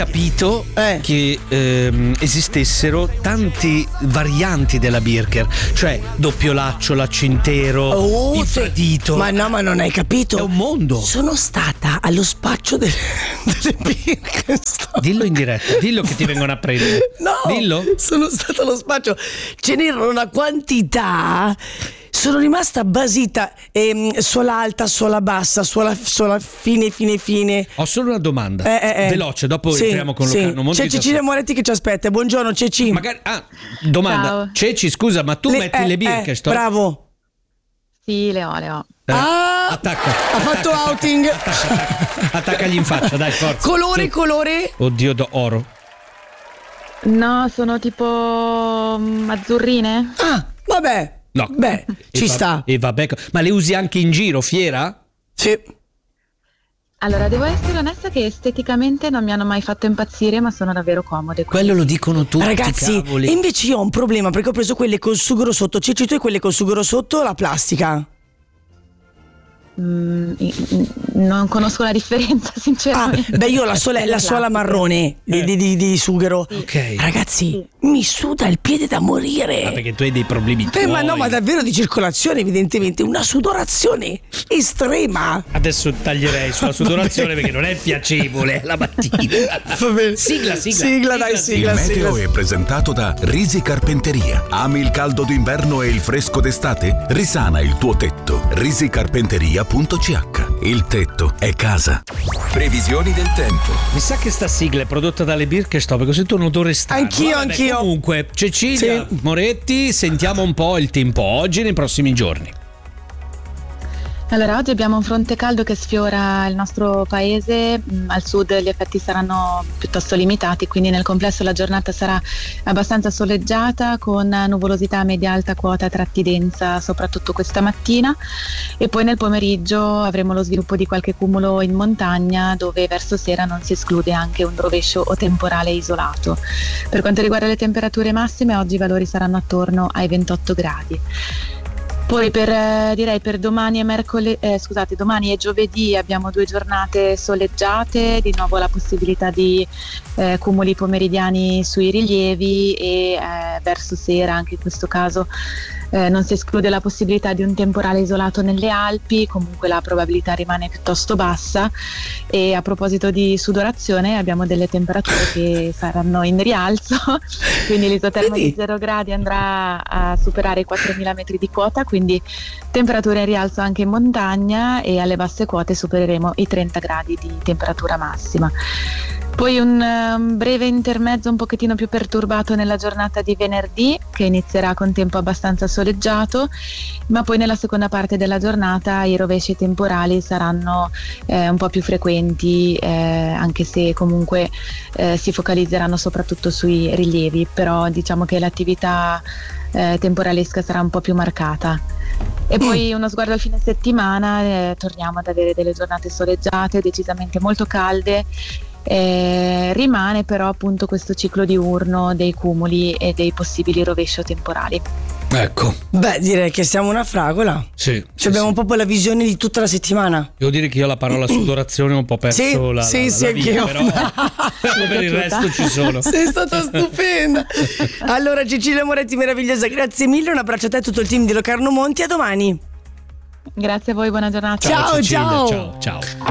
capito che esistessero tanti varianti della Birker, cioè doppio laccio, laccio intero, infradito. Ma no, ma non hai capito. È un mondo. Sono stata allo spaccio delle Birkenstock. Dillo in diretta, dillo che ti vengono a prendere. No, dillo. Sono stata allo spaccio. Ce n'erano una quantità. Sono rimasta basita, suola alta, suola bassa, suola fine. Ho solo una domanda, veloce, dopo entriamo con Locarno Monti. C'è Cecilia Moretti che ci aspetta. Buongiorno Ceci. Magari, domanda. Ciao. Ceci, scusa, ma tu metti le Birkenstock? Bravo. Sì, le ho. Attacca. Ha fatto outing. Attaccagli in faccia, dai, forza. Colore? Oddio, oro. No, sono tipo azzurrine. Ah, vabbè. No. Beh, ci sta. E vabbè, ma le usi anche in giro, fiera? Sì. Allora, devo essere onesta che esteticamente non mi hanno mai fatto impazzire, ma sono davvero comode. Quello lo dicono tutti, ragazzi, cavoli. E invece io ho un problema perché ho preso quelle col sughero sotto. Ceci, tu hai quelle col sughero sotto o la plastica? Non conosco la differenza, sinceramente. Beh, io la suola marrone di sughero. Sì. Ok. Ragazzi, mi suda il piede da morire. Ma perché tu hai dei problemi tuoi. Ma no, ma davvero di circolazione, evidentemente. Una sudorazione estrema. Adesso taglierei sulla sudorazione perché non è piacevole la mattina. Va bene. Sigla. Sigla. Il meteo è presentato da Risi Carpenteria. Ami il caldo d'inverno e il fresco d'estate? Risana il tuo tetto. risicarpenteria.ch. Il tetto è casa. Previsioni del tempo. Mi sa che sta sigla è prodotta dalle Birkenstock perché sento un odore strano. Anch'io. Comunque, Cecilia Moretti, sentiamo un po' il tempo oggi e nei prossimi giorni. Allora, oggi abbiamo un fronte caldo che sfiora il nostro paese. Al sud gli effetti saranno piuttosto limitati, quindi nel complesso la giornata sarà abbastanza soleggiata con nuvolosità media-alta quota a tratti densa, soprattutto questa mattina, e poi nel pomeriggio avremo lo sviluppo di qualche cumulo in montagna, dove verso sera non si esclude anche un rovescio o temporale isolato. Per quanto riguarda le temperature massime, oggi i valori saranno attorno ai 28 gradi. Poi per domani e giovedì abbiamo 2 giornate soleggiate, di nuovo la possibilità di cumuli pomeridiani sui rilievi e verso sera anche in questo caso non si esclude la possibilità di un temporale isolato nelle Alpi, comunque la probabilità rimane piuttosto bassa. E a proposito di sudorazione abbiamo delle temperature che saranno in rialzo, quindi l'isoterma di 0 gradi andrà a superare i 4.000 metri di quota, quindi temperatura in rialzo anche in montagna, e alle basse quote supereremo i 30 gradi di temperatura massima. Poi un breve intermezzo un pochettino più perturbato nella giornata di venerdì, che inizierà con tempo abbastanza soleggiato, ma poi nella seconda parte della giornata i rovesci temporali saranno un po' più frequenti, anche se comunque si focalizzeranno soprattutto sui rilievi, però diciamo che l'attività temporalesca sarà un po' più marcata. E poi uno sguardo al fine settimana, torniamo ad avere delle giornate soleggiate, decisamente molto calde. Rimane però appunto questo ciclo diurno dei cumuli e dei possibili rovescio temporali. Ecco. Beh, direi che siamo una fragola. Sì. Abbiamo proprio la visione di tutta la settimana. Devo dire che io la parola sudorazione ho un po' perso la via, però per il resto ci sono. Sei stata stupenda. Allora, Cecilia Moretti, meravigliosa, grazie mille. Un abbraccio a te e tutto il team di Locarno Monti. A domani. Grazie a voi, buona giornata. Ciao.